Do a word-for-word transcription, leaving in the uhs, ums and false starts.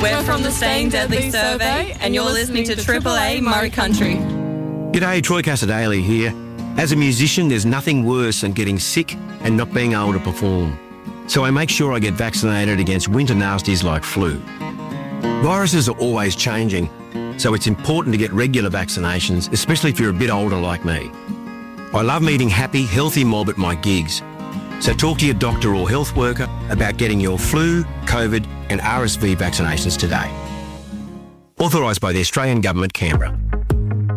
We're from the Staying Deadly Survey, and you're listening to Triple A Murray Country. G'day, Troy Casadale here. As a musician, there's nothing worse than getting sick and not being able to perform. So I make sure I get vaccinated against winter nasties like flu. Viruses are always changing, so it's important to get regular vaccinations, especially if you're a bit older like me. I love meeting happy, healthy mob at my gigs. So talk to your doctor or health worker about getting your flu, COVID and R S V vaccinations today. Authorised by the Australian Government, Canberra.